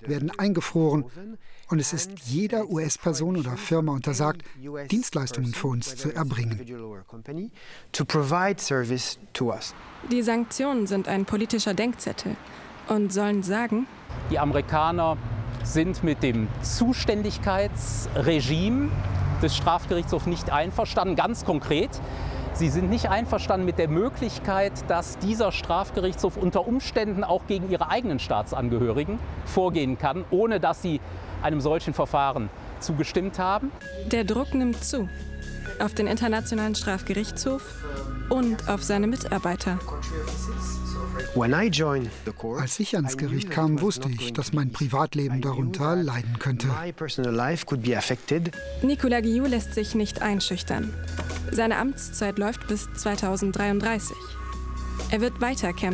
werden eingefroren und es ist jeder US-Person oder Firma untersagt, Dienstleistungen für uns zu erbringen. Die Sanktionen sind ein politischer Denkzettel und sollen sagen: Die Amerikaner sind mit dem Zuständigkeitsregime des Strafgerichtshofs nicht einverstanden, ganz konkret. Sie sind nicht einverstanden mit der Möglichkeit, dass dieser Strafgerichtshof unter Umständen auch gegen ihre eigenen Staatsangehörigen vorgehen kann, ohne dass sie einem solchen Verfahren zugestimmt haben. Der Druck nimmt zu. Auf den Internationalen Strafgerichtshof und auf seine Mitarbeiter. Als ich ans Gericht kam, wusste ich, dass mein Privatleben darunter leiden könnte. Nicolas Guillou lässt sich nicht einschüchtern. Seine Amtszeit läuft bis 2033. Er wird weiter kämpfen.